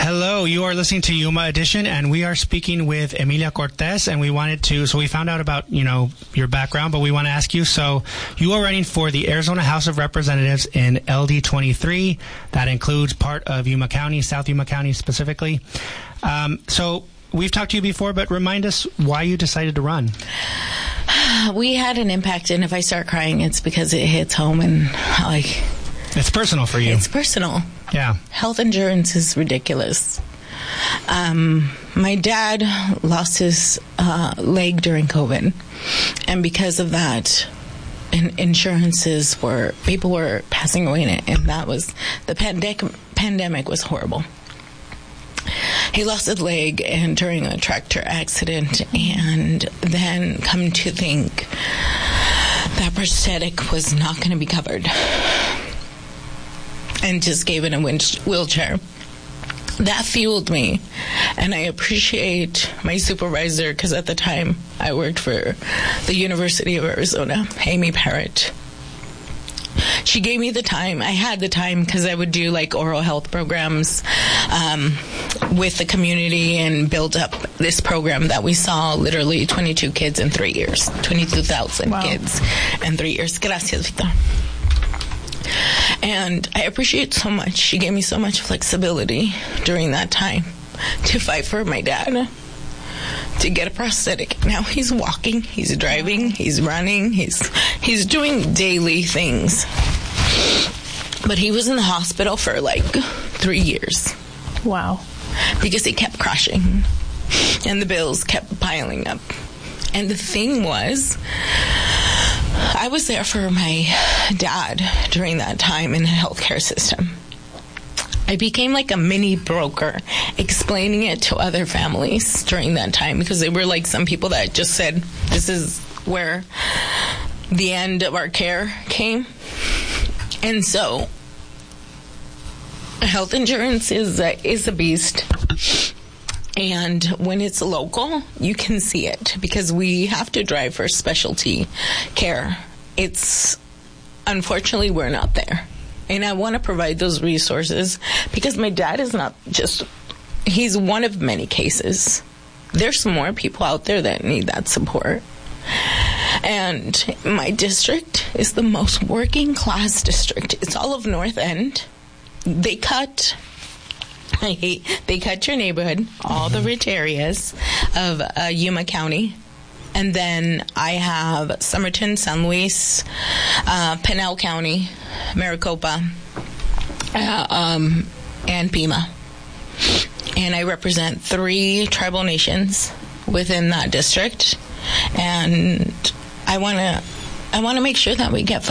Hello, you are listening to Yuma Edition, and we are speaking with Emilia Cortez, and we found out about, your background, but we want to ask you, so you are running for the Arizona House of Representatives in LD23. That includes part of Yuma County, South Yuma County specifically. So we've talked to you before, but remind us why you decided to run. We had an impact, and if I start crying, it's because it hits home, and it's personal for you. It's personal. Yeah. Health insurance is ridiculous. My dad lost his leg during COVID, and because of that, people were passing away in it, and that was the pandemic was horrible. He lost his leg and during a tractor accident, and then come to think that prosthetic was not going to be covered, and just gave it a wheelchair. That fueled me, and I appreciate my supervisor, because at the time I worked for the University of Arizona, Amy Parrott. She gave me the time. I had the time because I would do oral health programs with the community and build up this program that we saw literally 22 kids in 3 years, 22,000 kids in 3 years. Gracias, Vita. And I appreciate so much. She gave me so much flexibility during that time to fight for my dad, to get a prosthetic. Now he's walking, he's driving, he's running, he's doing daily things. But he was in the hospital for 3 years. Wow. Because he kept crashing, and the bills kept piling up. And the thing was, I was there for my dad during that time in the healthcare system. I became like a mini broker, explaining it to other families during that time, because there were some people that just said, this is where the end of our care came. And so health insurance is a beast. And when it's local, you can see it, because we have to drive for specialty care. Unfortunately, we're not there. And I want to provide those resources, because my dad is not he's one of many cases. There's more people out there that need that support. And my district is the most working class district. It's all of North End. They cut your neighborhood, all the rich areas of Yuma County. And then I have Somerton, San Luis, Pinal County, Maricopa, and Pima. And I represent 3 tribal nations within that district. And I want to make sure that we get